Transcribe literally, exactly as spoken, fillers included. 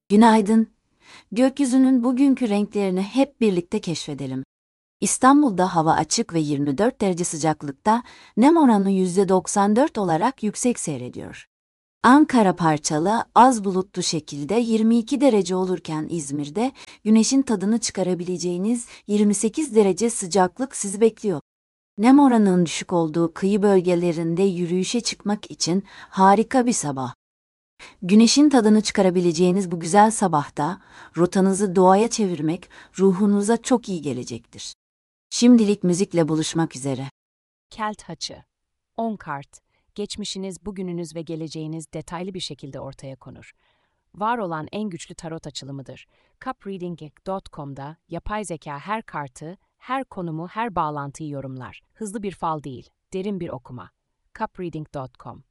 Günaydın. Gökyüzünün bugünkü renklerini hep birlikte keşfedelim. İstanbul'da hava açık ve yirmi dört derece sıcaklıkta, nem oranı yüzde doksan dört olarak yüksek seyrediyor. Ankara parçalı, az bulutlu şekilde yirmi iki derece olurken İzmir'de güneşin tadını çıkarabileceğiniz yirmi sekiz derece sıcaklık sizi bekliyor. Nem oranının düşük olduğu kıyı bölgelerinde yürüyüşe çıkmak için harika bir sabah. Güneşin tadını çıkarabileceğiniz bu güzel sabahta, rotanızı doğaya çevirmek ruhunuza çok iyi gelecektir. Şimdilik müzikle buluşmak üzere. Kelt Haçı. on kart. Geçmişiniz, bugününüz ve geleceğiniz detaylı bir şekilde ortaya konur. Var olan en güçlü tarot açılımıdır. cup reading nokta com'da yapay zeka her kartı, her konumu, her bağlantıyı yorumlar. Hızlı bir fal değil, derin bir okuma. cup reading nokta com